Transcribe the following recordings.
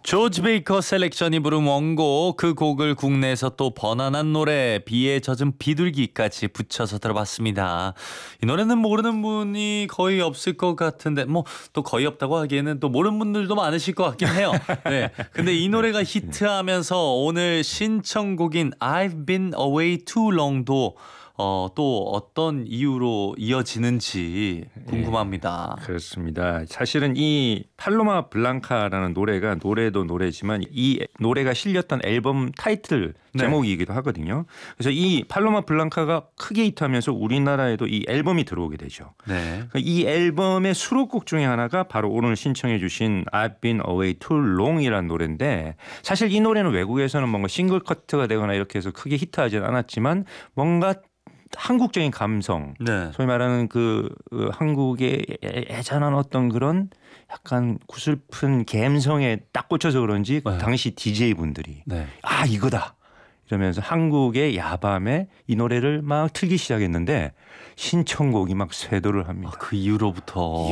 조지 베이커 셀렉션이 부른 원곡, 그 곡을 국내에서 또 번안한 노래 비에 젖은 비둘기까지 붙여서 들어봤습니다. 이 노래는 모르는 분이 거의 없을 것 같은데 뭐 또 거의 없다고 하기에는 또 모르는 분들도 많으실 것 같긴 해요. 네. 근데 이 노래가 히트하면서 오늘 신청곡인 I've Been Away Too Long도 또 어떤 이유로 이어지는지 궁금합니다. 그렇습니다. 사실은 이 팔로마 블랑카라는 노래가 노래도 노래지만 이 노래가 실렸던 앨범 타이틀 제목이기도 하거든요. 그래서 이 팔로마 블랑카가 크게 히트하면서 우리나라에도 이 앨범이 들어오게 되죠. 네. 이 앨범의 수록곡 중에 하나가 바로 오늘 신청해 주신 I've Been Away Too Long이라는 노래인데, 사실 이 노래는 외국에서는 뭔가 싱글 커트가 되거나 이렇게 해서 크게 히트하지는 않았지만 뭔가 한국적인 감성, 네. 소위 말하는 그 한국의 애잔한 어떤 그런 약간 구슬픈 감성에 딱 꽂혀서 그런지 네. 당시 DJ 분들이 네. 아 이거다 이러면서 한국의 야밤에 이 노래를 막 틀기 시작했는데 신청곡이 막 쇄도를 합니다. 그 이후로부터.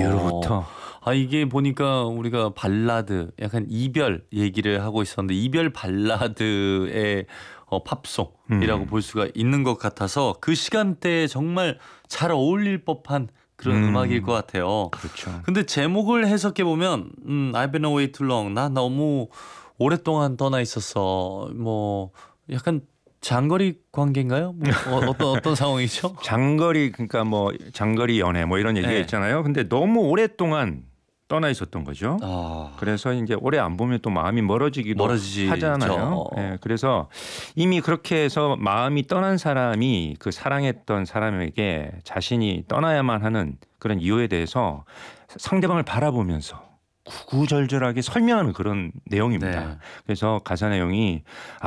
이게 보니까 우리가 발라드, 약간 이별 얘기를 하고 있었는데 이별 발라드의 팝송이라고 볼 수가 있는 것 같아서 그 시간대에 정말 잘 어울릴 법한 그런 음악일 것 같아요. 그렇죠. 근데 제목을 해석해 보면 I've been away too long. 나 너무 오랫동안 떠나 있었어. 뭐 약간 장거리 관계인가요? 뭐 어떤 상황이죠? 장거리, 그러니까 뭐 장거리 연애 뭐 이런 얘기가 네. 있잖아요. 근데 너무 오랫동안 떠나 있었던 거죠. 그래서 이제 오래 안 보면 또 마음이 멀어지기도 하잖아요. 네, 그래서 이미 그렇게 해서 마음이 떠난 사람이 그 사랑했던 사람에게 자신이 떠나야만 하는 그런 이유에 대해서 상대방을 바라보면서 구구절절하게 설명하는 그런 내용입니다. 네. 그래서 가사 내용이